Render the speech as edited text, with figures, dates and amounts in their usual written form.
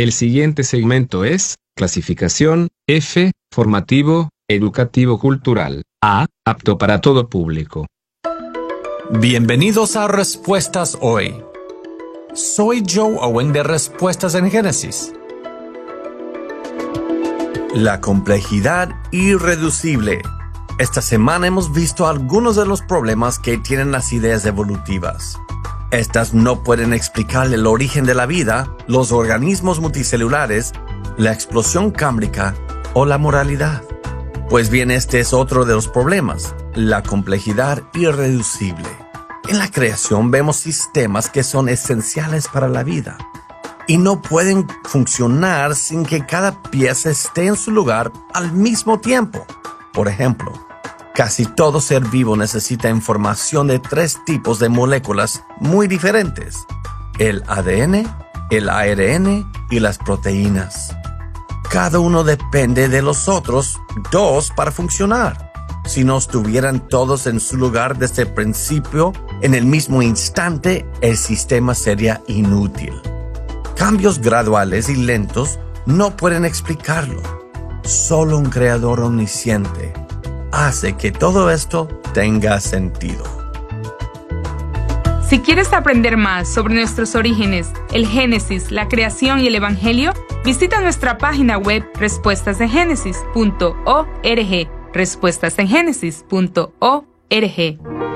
El siguiente segmento es clasificación, F, formativo, educativo cultural, A, apto para todo público. Bienvenidos a Respuestas Hoy. Soy Joe Owen de Respuestas en Génesis. La complejidad irreducible. Esta semana hemos visto algunos de los problemas que tienen las ideas evolutivas. Estas no pueden explicar el origen de la vida, los organismos multicelulares, la explosión cámbrica o la moralidad. Pues bien, este es otro de los problemas, la complejidad irreducible. En la creación vemos sistemas que son esenciales para la vida y no pueden funcionar sin que cada pieza esté en su lugar al mismo tiempo. Por ejemplo, casi todo ser vivo necesita información de 3 tipos de moléculas muy diferentes: el ADN, el ARN y las proteínas. Cada uno depende de los otros 2 para funcionar. Si no estuvieran todos en su lugar desde el principio, en el mismo instante, el sistema sería inútil. Cambios graduales y lentos no pueden explicarlo. Solo un creador omnisciente hace que todo esto tenga sentido. Si quieres aprender más sobre nuestros orígenes, el Génesis, la creación y el Evangelio, visita nuestra página web respuestasengenesis.org. respuestasengenesis.org.